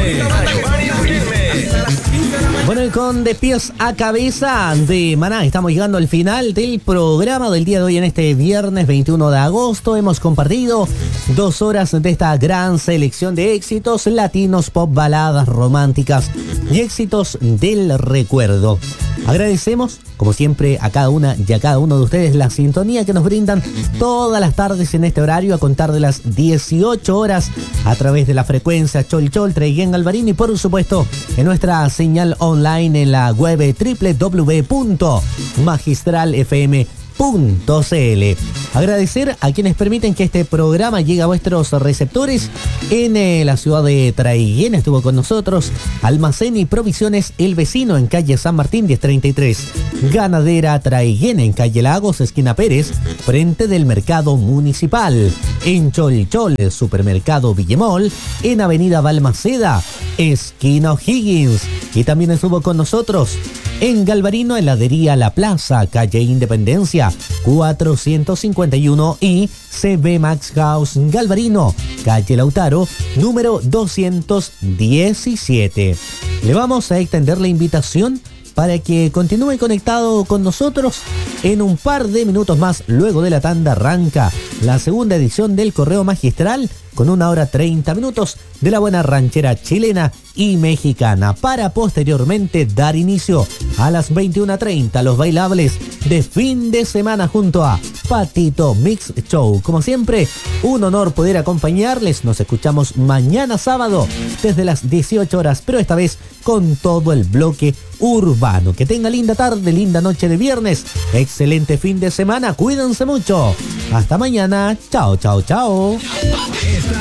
Bueno, y con De Pies a Cabeza de Maná estamos llegando al final del programa del día de hoy. En este viernes 21 de agosto hemos compartido 2 horas de esta gran selección de éxitos latinos, pop, baladas románticas y éxitos del recuerdo. Agradecemos, como siempre, a cada una y a cada uno de ustedes la sintonía que nos brindan todas las tardes en este horario a contar de las 18 horas a través de la frecuencia Chol Chol, Traiguén, Galvarino y por supuesto en nuestra señal online en la web www.magistralfm.cl. Agradecer a quienes permiten que este programa llegue a vuestros receptores. En la ciudad de Traiguén estuvo con nosotros Almacén y Provisiones El Vecino en calle San Martín 1033. Ganadera Traiguén en calle Lagos, esquina Pérez, frente del mercado municipal. En Cholchol, el supermercado Villemol, en avenida Balmaceda, esquina O'Higgins. Y también estuvo con nosotros en Galvarino, heladería La Plaza, calle Independencia 451 y CB Max House Galvarino, calle Lautaro, número 217. Le vamos a extender la invitación para que continúe conectado con nosotros. En un par de minutos más, luego de la tanda, arranca la segunda edición del Correo Magistral con 1 hora 30 minutos de la buena ranchera chilena y mexicana, para posteriormente dar inicio a las 21:30 los bailables de fin de semana junto a Patito Mix Show. Como siempre, un honor poder acompañarles. Nos escuchamos mañana sábado desde las 18 horas, pero esta vez con todo el bloque urbano. Que tenga linda tarde, linda noche de viernes, excelente fin de semana, cuídense mucho. Hasta mañana, chao, chao, chao.